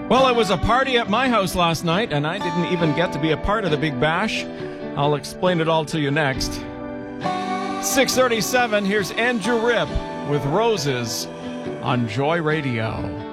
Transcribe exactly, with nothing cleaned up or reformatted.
Well, it was a party at my house last night, and I didn't even get to be a part of the Big Bash. I'll explain it all to you next. six thirty-seven, here's Andrew Ripp with Roses on Joy Radio.